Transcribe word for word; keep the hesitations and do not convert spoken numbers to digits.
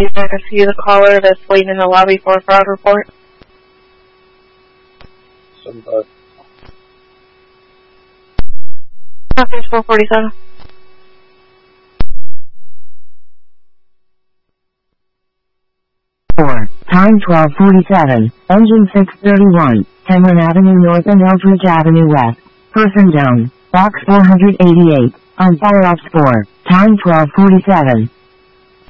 I can see the caller that's waiting in the lobby for a fraud report. Somebody. Office four forty-seven. four. Time twelve forty-seven. Engine six thirty-one. Cameron Avenue North and Eldridge Avenue West. Person down. Box four eighty-eight. On Fire Ops four. Time twelve forty-seven.